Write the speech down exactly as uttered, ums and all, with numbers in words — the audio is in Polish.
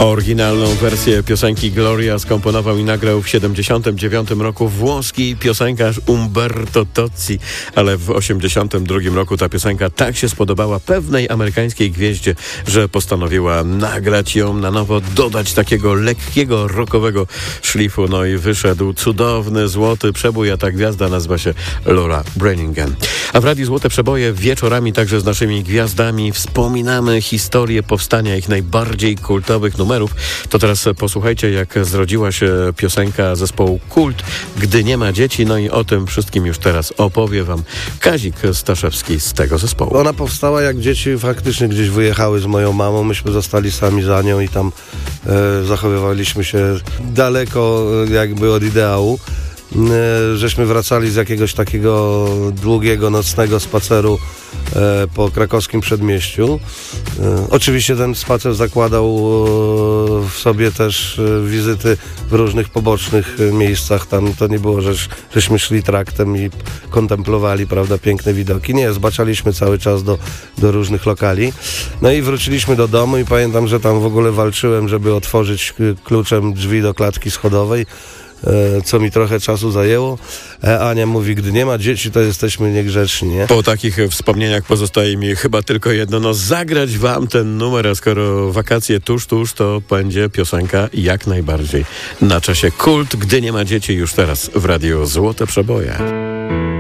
Oryginalną wersję piosenki Gloria skomponował i nagrał w siedemdziesiątym dziewiątym roku włoski piosenkarz Umberto Tozzi, ale w osiemdziesiątym drugim roku ta piosenka tak się spodobała pewnej amerykańskiej gwieździe, że postanowiła nagrać ją na nowo, dodać takiego lekkiego, rockowego szlifu. No i wyszedł cudowny, złoty przebój, a ta gwiazda nazywa się Laura Branigan. A w Radiu Złote Przeboje wieczorami także z naszymi gwiazdami wspominamy historię powstania ich najbardziej kultowych numerów. To teraz posłuchajcie, jak zrodziła się piosenka zespołu Kult, Gdy nie ma dzieci. No i o tym wszystkim już teraz opowie wam Kazik Staszewski z tego zespołu. Ona powstała, jak dzieci faktycznie gdzieś wyjechały z moją mamą. Myśmy zostali sami za nią i tam e, zachowywaliśmy się daleko jakby od ideału. Żeśmy wracali z jakiegoś takiego długiego, nocnego spaceru e, po krakowskim przedmieściu. E, oczywiście ten spacer zakładał e, w sobie też e, wizyty w różnych pobocznych e, miejscach. Tam to nie było, że, żeśmy szli traktem i kontemplowali, prawda, piękne widoki. Nie, zbaczaliśmy cały czas do, do różnych lokali. No i wróciliśmy do domu i pamiętam, że tam w ogóle walczyłem, żeby otworzyć kluczem drzwi do klatki schodowej, co mi trochę czasu zajęło. Ania mówi, gdy nie ma dzieci, to jesteśmy niegrzeczni, nie? Po takich wspomnieniach pozostaje mi chyba tylko jedno, no zagrać wam ten numer, a skoro wakacje tuż, tuż, to będzie piosenka jak najbardziej na czasie. Kult, Gdy nie ma dzieci, już teraz w Radiu Złote Przeboje.